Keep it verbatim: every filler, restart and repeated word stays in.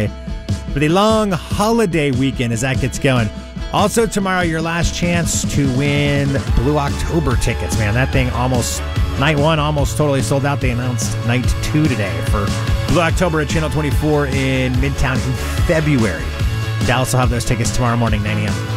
Sunday for the long holiday weekend as that gets going. Also tomorrow, your last chance to win Blue October tickets, man. That thing almost, night one almost totally sold out. They announced night two today for Blue October at Channel twenty-four in Midtown in February. Dallas will have those tickets tomorrow morning, nine a.m.